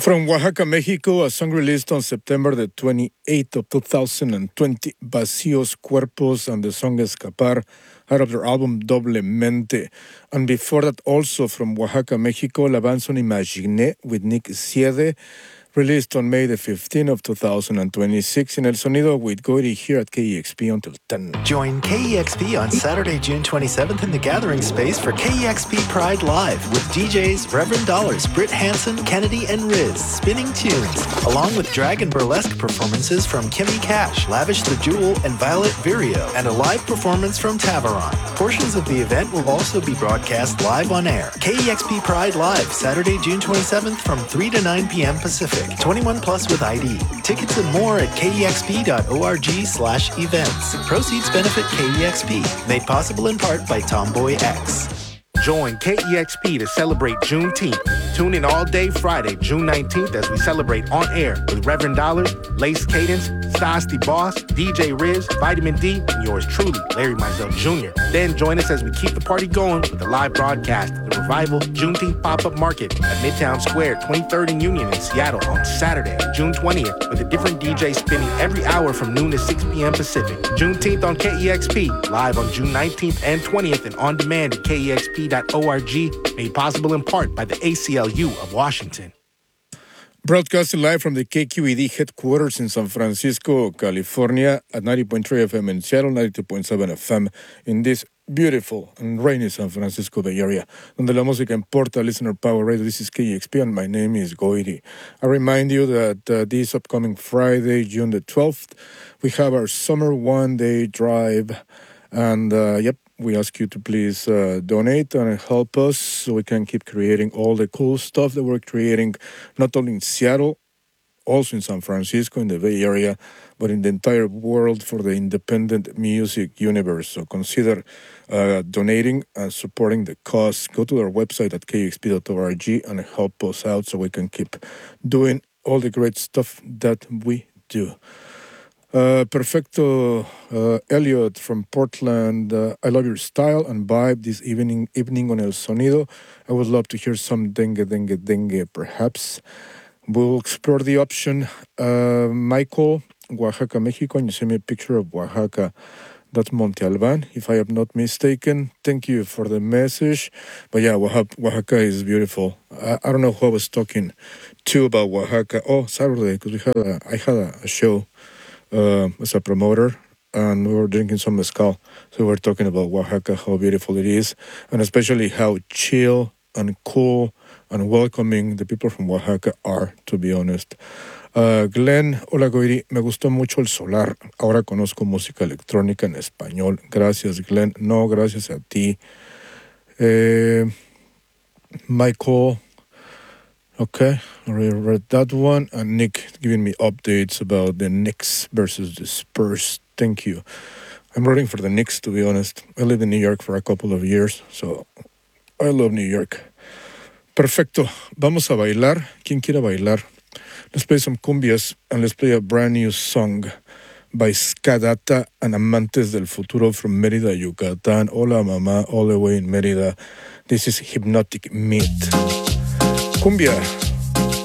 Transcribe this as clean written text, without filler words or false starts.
From Oaxaca, Mexico, a song released on September the 28th of 2020, Vacíos Cuerpos, and the song Escapar, out of their album Doblemente. And before that, also from Oaxaca, Mexico, La Banson Imagine with Nick Siede, released on May the 15th of 2026 in El Sonido with Goiri here at KEXP until 10. Join KEXP on Saturday, June 27th in the Gathering Space for KEXP Pride Live with DJs Reverend Dollars, Britt Hansen, Kennedy, and Riz spinning tunes, along with drag and burlesque performances from Kimmy Cash, Lavish the Jewel, and Violet Virio, and a live performance from Tavaron. Portions of the event will also be broadcast live on air. KEXP Pride Live, Saturday, June 27th from 3 to 9 p.m. Pacific. 21 plus with ID. Tickets and more at kexp.org/events. Proceeds benefit KEXP. Made possible in part by Tomboy X. Join KEXP to celebrate Juneteenth. Tune in all day Friday, June 19th, as we celebrate on air with Reverend Dollars, Lace Cadence, Stas the Boss, DJ Riz, Vitamin D, and yours truly, Larry Mizell Jr. Then join us as we keep the party going with the live broadcast of the Revival Juneteenth Pop-Up Market at Midtown Square, 23rd and Union in Seattle on Saturday, June 20th, with a different DJ spinning every hour from noon to 6 p.m. Pacific. Juneteenth on KEXP, live on June 19th and 20th and on demand at KEXP.org, made possible in part by the ACLU of Washington. Broadcasting live from the KQED headquarters in San Francisco, California, at 90.3 FM in Seattle, 92.7 FM in this beautiful and rainy San Francisco Bay Area. Donde la música importa, listener power radio. This is KEXP and my name is Goiri. I remind you that this upcoming Friday, June the 12th, we have our summer one-day drive. And, we ask you to please donate and help us so we can keep creating all the cool stuff that we're creating, not only in Seattle, also in San Francisco, in the Bay Area, but in the entire world for the independent music universe. So consider donating and supporting the cause. Go to our website at kexp.org and help us out so we can keep doing all the great stuff that we do. Perfecto, Elliot from Portland. I love your style and vibe this evening on El Sonido. I would love to hear some dengue, perhaps. We'll explore the option. Michael, Oaxaca, Mexico, and you send me a picture of Oaxaca. That's Monte Alban, if I am not mistaken. Thank you for the message. But yeah, Oaxaca is beautiful. I don't know who I was talking to about Oaxaca. Oh, Saturday, because I had a show. As a promoter, and we were drinking some mezcal. So we were talking about Oaxaca, how beautiful it is, and especially how chill and cool and welcoming the people from Oaxaca are, to be honest. Glenn, hola Goiri, me gustó mucho el solar. Ahora conozco música electrónica en español. Gracias, Glenn. No, gracias a ti. Michael, okay, I already read that one. And Nick giving me updates about the Knicks versus the Spurs. Thank you. I'm rooting for the Knicks, to be honest. I lived in New York for a couple of years, so I love New York. Perfecto. Vamos a bailar. ¿Quién quiere bailar? Let's play some cumbias and let's play a brand new song by Skadata and Amantes del Futuro from Mérida, Yucatán. Hola, mamá, all the way in Mérida. This is Hypnotic Meat. Cumbia.